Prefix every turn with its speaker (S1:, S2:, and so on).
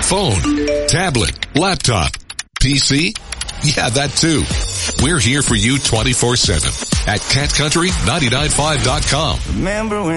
S1: phone, tablet, laptop, PC? Yeah, that too. We're here for you 24/7 at catcountry995.com.
S2: Remember when